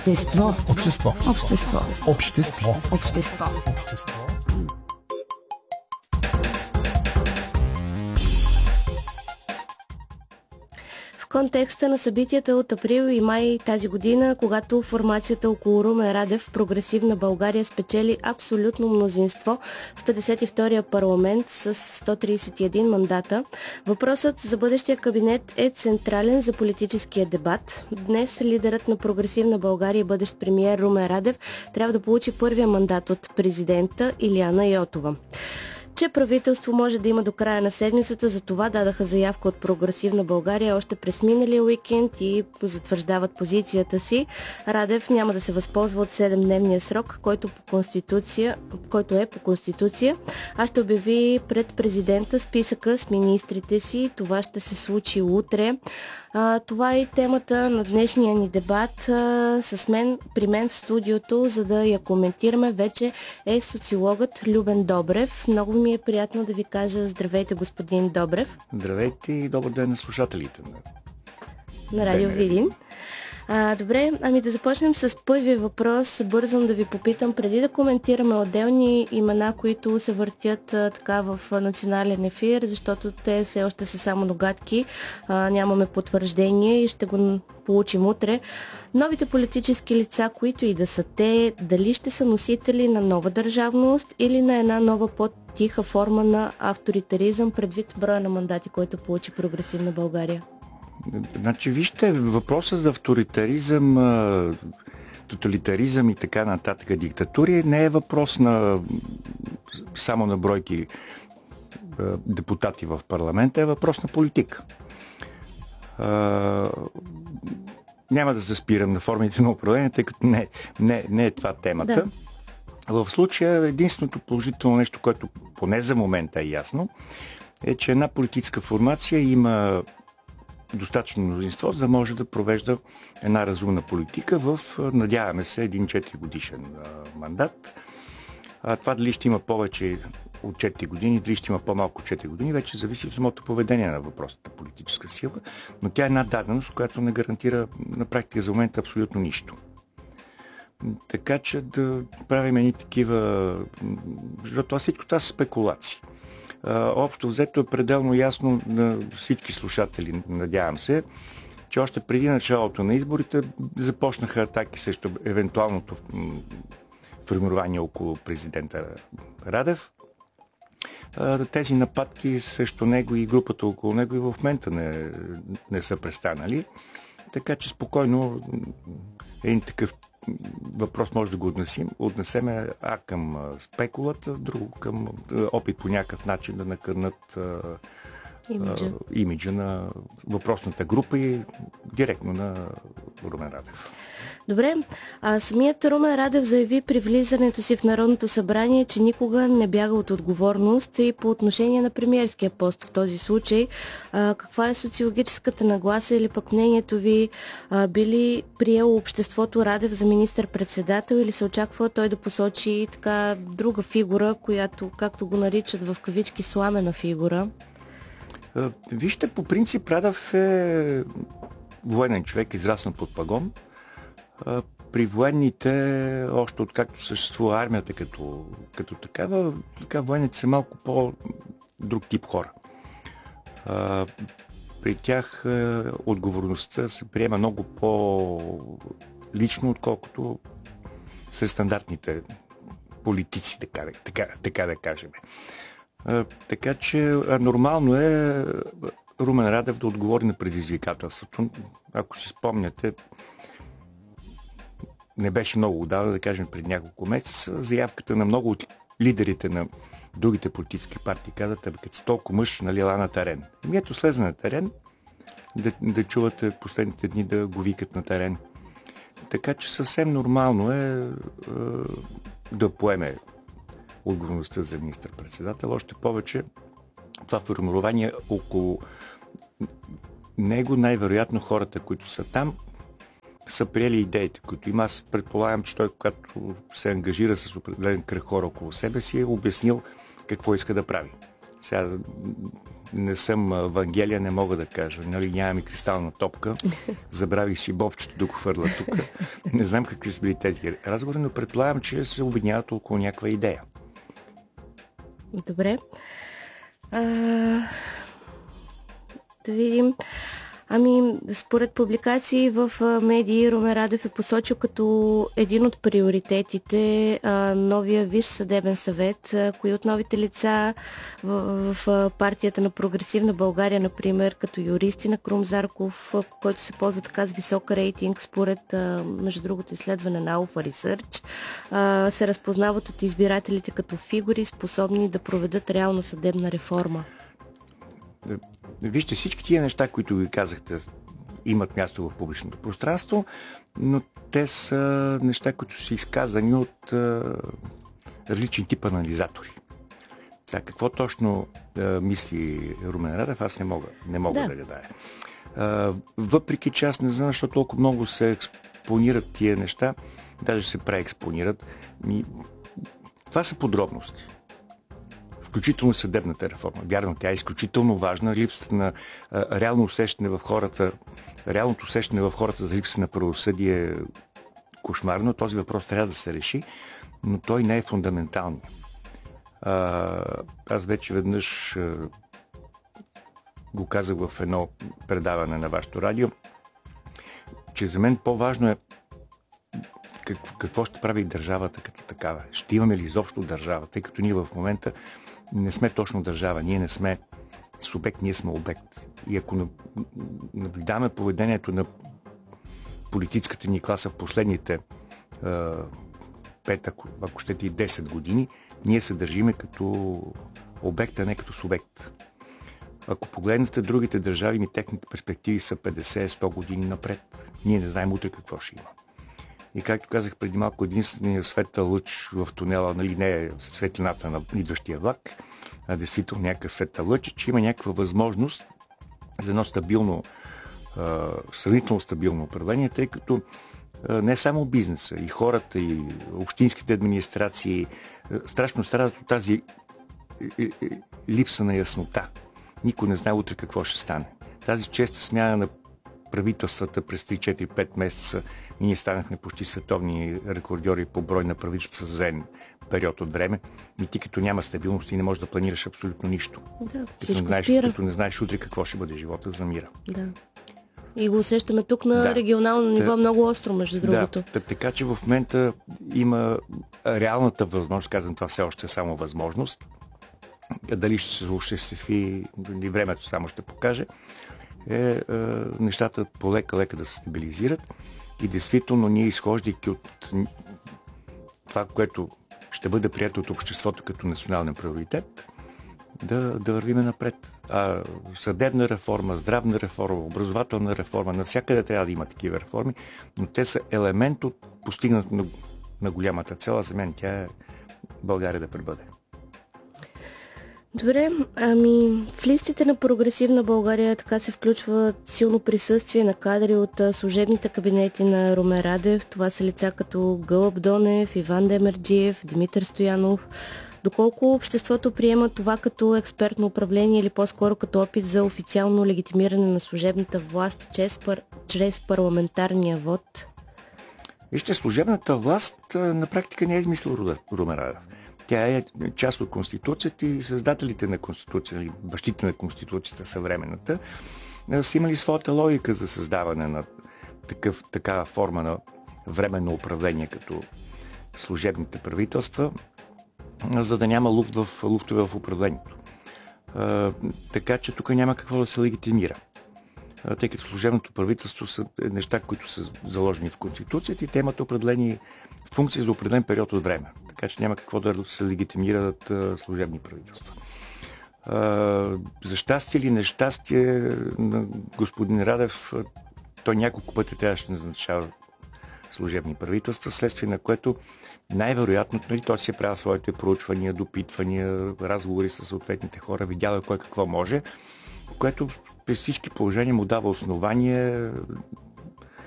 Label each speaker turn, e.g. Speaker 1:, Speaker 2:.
Speaker 1: Общество.
Speaker 2: Общество.
Speaker 1: Общество.
Speaker 2: Общество.
Speaker 1: Общество. В контекста на събитията от април и май тази година, когато формацията около Румен Радев в Прогресивна България спечели абсолютно мнозинство в 52-я парламент с 131 мандата, въпросът за бъдещия кабинет е централен за политическия дебат. Днес лидерът на Прогресивна България и бъдещ премиер Румен Радев трябва да получи първия мандат от президента Илияна Йотова. Че правителство може да има до края на седмицата, за това дадаха заявка от Прогресивна България още през миналия уикенд и затвърждават позицията си. Радев няма да се възползва от 7-дневния срок, който е по Конституция, а ще обяви пред президента списъка с министрите си. Това ще се случи утре. Това е и темата на днешния ни дебат. При мен в студиото, за да я коментираме, вече е социологът Любен Добрев. Много ми е приятно да ви кажа здравейте, господин Добрев.
Speaker 3: Здравейте и добър ден на слушателите
Speaker 1: на Радио Видин. Добре, да започнем с първия въпрос. Бързам да ви попитам, преди да коментираме отделни имена, които се въртят така в национален ефир, защото те все още са само догадки, нямаме потвърждение и ще го получим утре. Новите политически лица, които и да са те, дали ще са носители на нова държавност или на една нова по-тиха форма на авторитаризъм, предвид броя на мандати, който получи Прогресивна България?
Speaker 3: Значи, вижте, въпросът за авторитаризъм, тоталитаризъм и така нататък, диктатури, не е въпрос само на бройки депутати в парламента, е въпрос на политика. Няма да се спирам на формите на управление, тъй като не е това темата. Да. В случая единственото положително нещо, което поне за момента е ясно, е, че една политическа формация има достатъчно мнозинство, за да може да провежда една разумна политика в, надяваме се, един 4 годишен мандат. Това дали ще има повече от 4 години, дали ще има по-малко от 4 години, вече зависи от самото поведение на въпросната политическа сила, но тя е една даденост, която не гарантира на практика за момента абсолютно нищо. Така че да правим едни такива, защото всичко това са спекулации. Общо взето е пределно ясно на всички слушатели, надявам се, че още преди началото на изборите започнаха атаки срещу евентуалното формирование около президента Радев. Тези нападки срещу него и групата около него и в момента не са престанали. Така че спокойно един такъв въпрос може да го отнесем към спекулата, друго към опит по някакъв начин да накърнат имиджа на въпросната група и директно на Румен Радев.
Speaker 1: Добре, самият Румен Радев заяви при влизането си в Народното събрание, че никога не бяга от отговорност и по отношение на премиерския пост в този случай. Каква е социологическата нагласа или пък мнението ви? Би ли приело обществото Радев за министър-председател или се очаква той да посочи така друга фигура, която, както го наричат в кавички, сламена фигура?
Speaker 3: Вижте, по принцип Радев е военен човек, израснал под пагон. При военните, още откакто съществува армията като такава, военните са малко по-друг тип хора. При тях отговорността се приема много по-лично, отколкото са стандартните политици, така да кажем. Така че нормално е Румен Радев да отговори на предизвикателството. Ако си спомняте, не беше много отдавна, да кажем преди няколко месеца, заявката на много от лидерите на другите политически партии казват, като си толкова мъж, нали, ела на терен. Ето слезе на терен, да чувате последните дни да го викат на терен. Така че съвсем нормално е да поеме отговорността за министър-председател. Още повече това формирование около него, най-вероятно хората, които са там, са приели идеите, които има. Аз предполагам, че той, когато се ангажира с определен кръг хора около себе си, е обяснил какво иска да прави. Сега не съм Вангелия, не мога да кажа. Нали, нямам и кристална топка. Забравих си бобчето да го хвърля тук. Не знам какви са били тези разговори, но предполагам, че се обединяват около някаква идея.
Speaker 1: Добре. Да видим. Според публикации в медии, Румен Радев е посочил като един от приоритетите новия Висш съдебен съвет. Кои от новите лица в партията на Прогресивна България, например, като юристи на Крум Зарков, който се ползва така с висок рейтинг, според, между другото, изследване на Alpha Research, се разпознават от избирателите като фигури, способни да проведат реална съдебна реформа?
Speaker 3: Вижте, всички тия неща, които ви казахте, имат място в публичното пространство, но те са неща, които са изказани от различни типа анализатори. Сега, какво точно мисли Румен Радев, аз не мога да гадая. Въпреки че аз не знам, защото толкова много се експонират тия неща, даже се преекспонират. Това са подробности. Включително съдебната реформа. Вярно, тя е изключително важна. Липсата на реалното усещане в хората за липса на правосъдие е кошмарно. Този въпрос трябва да се реши, но той не е фундаментален. Аз вече веднъж го казах в едно предаване на вашето радио, че за мен по-важно е какво ще прави държавата като такава. Ще имаме ли изобщо държава, тъй като ние в момента не сме точно държава, ние не сме субект, ние сме обект. И ако наблюдаваме поведението на политическата ни класа в последните 5, ако щете и 10 години, ние се държиме като обект, а не като субект. Ако погледнете другите държави, техните перспективи са 50-100 години напред. Ние не знаем утре какво ще има. И както казах преди малко, единственият светъл лъч в тунела, нали, не е светлината на идващия влак, а действително някакъв светъл лъч, че има някаква възможност за едно стабилно, сравнително стабилно управление, тъй като не само бизнеса, и хората, и общинските администрации страшно страдат от тази липса на яснота. Никой не знае утре какво ще стане. Тази честа смяна на правителствата през 3-4-5 месеца и ние станахме почти световни рекордьори по брой на правителства за един период от време. И ти като няма стабилност и не можеш да планираш абсолютно нищо.
Speaker 1: Да,
Speaker 3: като не знаеш утре какво ще бъде живота, замира.
Speaker 1: Да. И го усещаме тук на регионално ниво много остро, между другото.
Speaker 3: Да, така че в момента има реалната възможност, казвам, това все още е само възможност. Дали ще се осъществи, времето само ще покаже, нещата полека-лека да се стабилизират и действително ние, изхождайки от това, което ще бъде прието от обществото като национален приоритет, да вървиме напред. Съдебна реформа, здравна реформа, образователна реформа, навсякъде трябва да има такива реформи, но те са елемент от постигнато на голямата цел, за мен тя е България да пребъде.
Speaker 1: Добре, в листите на Прогресивна България така се включва силно присъствие на кадри от служебните кабинети на Румен Радев. Това са лица като Гълъб Донев, Иван Демерджиев, Димитър Стоянов. Доколко обществото приема това като експертно управление или по-скоро като опит за официално легитимиране на служебната власт чрез парламентарния вод?
Speaker 3: Вижте, служебната власт на практика не е измислил Румен Радев. Тя е част от Конституцията и създателите на Конституцията, бащите на Конституцията, съвременната, са имали своята логика за създаване на такава форма на временно управление като служебните правителства, за да няма луфтове в управлението. Така че тук няма какво да се легитимира. Тъй като служебното правителство са неща, които са заложени в Конституцията и те имат определени функции за определен период от време. Така че няма какво да се легитимират служебни правителства. За щастие или нещастие на господин Радев, той няколко пъти трябваше да назначава служебни правителства, следствие на което най-вероятно той си е правил своите проучвания, допитвания, разговори с съответните хора, видял кой какво може, което при всички положения му дава основание